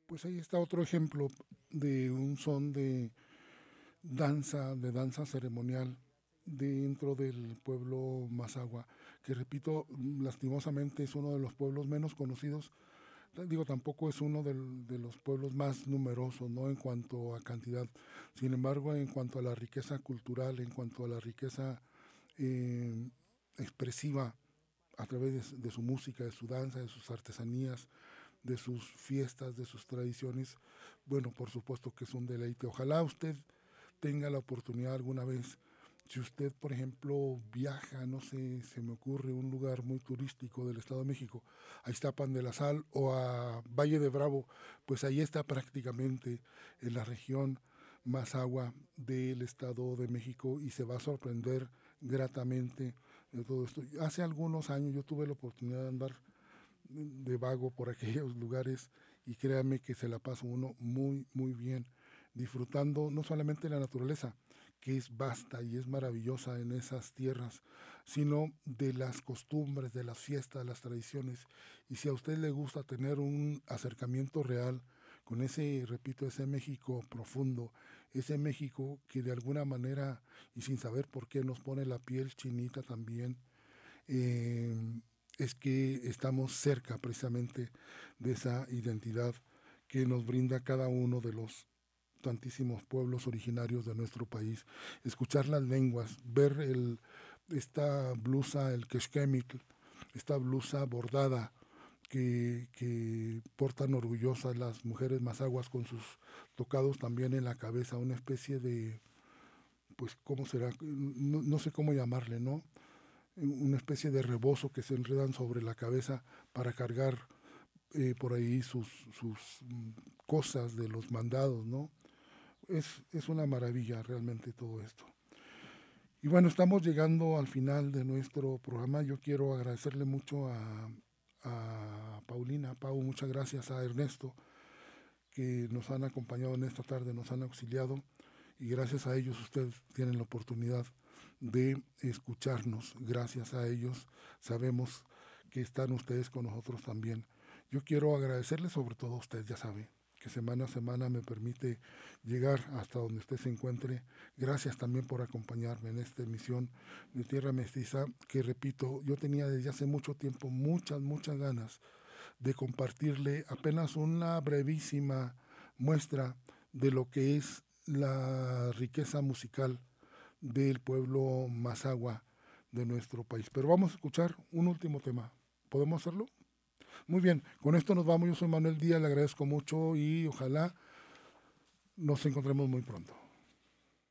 Pues ahí está otro ejemplo de un son de danza ceremonial dentro del pueblo Mazahua, que repito, lastimosamente es uno de los pueblos menos conocidos. Digo, tampoco es uno de los pueblos más numerosos, ¿no? En cuanto a cantidad. Sin embargo, en cuanto a la riqueza cultural, en cuanto a la riqueza eh, expresiva a través de su música, de su danza, de sus artesanías, de sus fiestas, de sus tradiciones, bueno, por supuesto que es un deleite. Ojalá usted tenga la oportunidad alguna vez, si usted, por ejemplo, viaja, no sé, se me ocurre un lugar muy turístico del Estado de México, a Iztapan de la Sal o a Valle de Bravo, pues ahí está prácticamente en la región más agua del Estado de México y se va a sorprender gratamente de todo esto. Hace algunos años yo tuve la oportunidad de andar de vago por aquellos lugares y créanme que se la pasa uno muy, muy bien, disfrutando no solamente la naturaleza, que es vasta y es maravillosa en esas tierras, sino de las costumbres, de las fiestas, las tradiciones. Y si a usted le gusta tener un acercamiento real con ese, repito, ese México profundo, ese México que de alguna manera y sin saber por qué nos pone la piel chinita también, eh, es que estamos cerca precisamente de esa identidad que nos brinda cada uno de los tantísimos pueblos originarios de nuestro país. Escuchar las lenguas, ver esta blusa, el quexquemitl, esta blusa bordada que portan orgullosas las mujeres mazaguas con sus tocados también en la cabeza, una especie de, pues, ¿cómo será? No, no sé cómo llamarle, ¿no? Una especie de rebozo que se enredan sobre la cabeza para cargar por ahí sus cosas de los mandados, ¿no? Es una maravilla realmente todo esto. Y bueno, estamos llegando al final de nuestro programa. Yo quiero agradecerle mucho a Paulina, Pau, muchas gracias a Ernesto, que nos han acompañado en esta tarde, nos han auxiliado y gracias a ellos ustedes tienen la oportunidad de escucharnos. Gracias a ellos sabemos que están ustedes con nosotros también. Yo quiero agradecerles sobre todo a usted, ya sabe, que semana a semana me permite llegar hasta donde usted se encuentre. Gracias también por acompañarme en esta emisión de Tierra Mestiza, que repito, yo tenía desde hace mucho tiempo muchas ganas de compartirle apenas una brevísima muestra de lo que es la riqueza musical del pueblo Mazahua de nuestro país. Pero vamos a escuchar un último tema. ¿Podemos hacerlo? Muy bien, con esto nos vamos. Yo soy Manuel Díaz, le agradezco mucho y ojalá nos encontremos muy pronto.